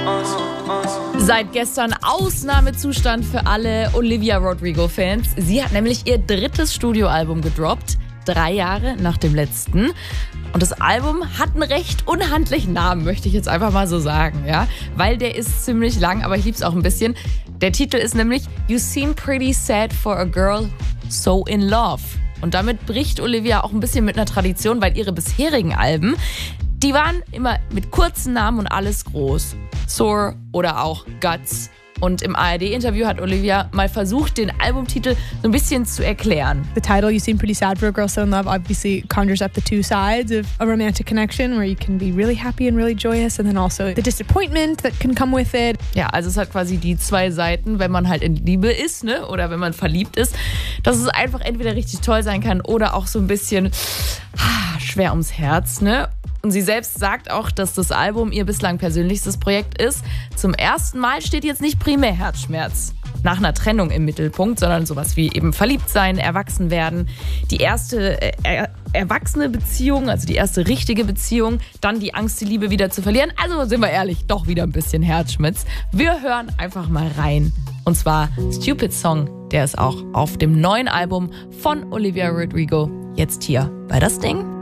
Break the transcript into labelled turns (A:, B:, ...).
A: Seit gestern Ausnahmezustand für alle Olivia Rodrigo-Fans. Sie hat nämlich ihr 3. Studioalbum gedroppt, 3 Jahre nach dem letzten. Und das Album hat einen recht unhandlichen Namen, möchte ich jetzt einfach mal so sagen, ja? Weil der ist ziemlich lang, aber ich lieb's auch ein bisschen. Der Titel ist nämlich You Seem Pretty Sad for a Girl So in Love. Und damit bricht Olivia auch ein bisschen mit einer Tradition, weil ihre bisherigen Alben, die waren immer mit kurzen Namen und alles groß. Soar oder auch Guts. Und im ARD-Interview hat Olivia mal versucht, den Albumtitel so ein bisschen zu erklären.
B: The title, You Seem Pretty Sad for a Girl So in Love, obviously conjures up the two sides of a romantic connection where you can be really happy and really joyous and then also the disappointment that can come with it.
A: Ja, also es hat quasi die 2 Seiten, wenn man halt in Liebe ist, ne, oder wenn man verliebt ist, dass es einfach entweder richtig toll sein kann oder auch so ein bisschen schwer ums Herz, ne? Und sie selbst sagt auch, dass das Album ihr bislang persönlichstes Projekt ist. Zum ersten Mal steht jetzt nicht primär Herzschmerz nach einer Trennung im Mittelpunkt, sondern sowas wie eben verliebt sein, erwachsen werden, die erste erwachsene Beziehung, also die erste richtige Beziehung, dann die Angst, die Liebe wieder zu verlieren. Also sind wir ehrlich, doch wieder ein bisschen Herzschmerz. Wir hören einfach mal rein. Und zwar Stupid Song, der ist auch auf dem neuen Album von Olivia Rodrigo jetzt hier bei Das Ding.